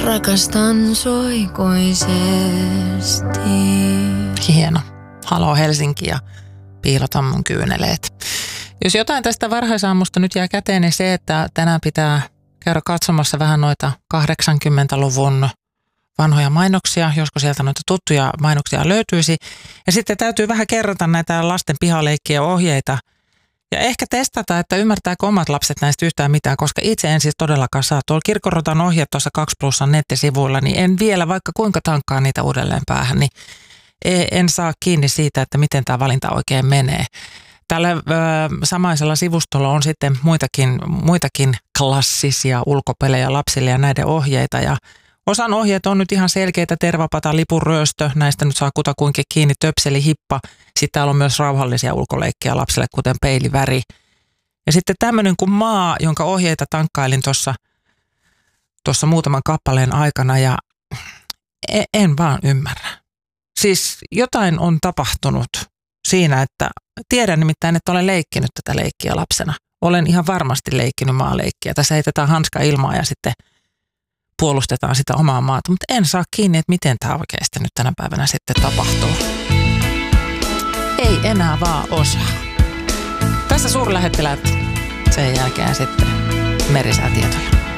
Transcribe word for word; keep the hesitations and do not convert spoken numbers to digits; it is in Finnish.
Rakastan sua ikuisesti. Hieno. Haloo Helsinki ja piilota mun kyyneleet. Jos jotain tästä varhaisaamusta nyt jää käteen, niin se, että tänään pitää käydä katsomassa vähän noita kahdeksankymmentäluvun vanhoja mainoksia, josko sieltä noita tuttuja mainoksia löytyisi. Ja sitten täytyy vähän kerrata näitä lasten pihaleikkiä ohjeita ja ehkä testata, että ymmärtääkö omat lapset näistä yhtään mitään, koska itse en siis todellakaan saa. Tuolla Kirkorotan ohjeet tuossa kaksi plussan nettisivuilla, niin en vielä, vaikka kuinka tankkaa niitä uudelleen päähän, niin en saa kiinni siitä, että miten tämä valinta oikein menee. Tällä ö, samaisella sivustolla on sitten muitakin, muitakin klassisia ulkopelejä lapsille ja näiden ohjeita. Ja osan ohjeet on nyt ihan selkeitä: tervapata, lipunryöstö, näistä nyt saa kutakuinkin kiinni, töpseli, hippa. Sitten täällä on myös rauhallisia ulkoleikkejä lapsille, kuten peiliväri. Ja sitten tämmöinen kuin maa, jonka ohjeita tankkailin tuossa tuossa muutaman kappaleen aikana ja en, en vaan ymmärrä. Siis jotain on tapahtunut siinä, että tiedän nimittäin, että olen leikkinyt tätä leikkiä lapsena. Olen ihan varmasti leikkinyt maaleikkiä. Tässä heitetään hanska ilmaa ja sitten puolustetaan sitä omaa maata, mutta en saa kiinni, että miten tämä oikeasti nyt tänä päivänä sitten tapahtuu. Ei enää vaan osaa. Tässä suurlähettiläät, sen jälkeen sitten merisäätietoja.